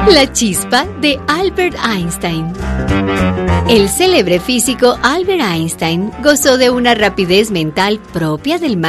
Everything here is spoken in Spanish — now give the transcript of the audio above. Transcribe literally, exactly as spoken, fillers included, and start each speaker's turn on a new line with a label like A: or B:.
A: La chispa de Albert Einstein. El célebre físico Albert Einstein gozó de una rapidez mental propia del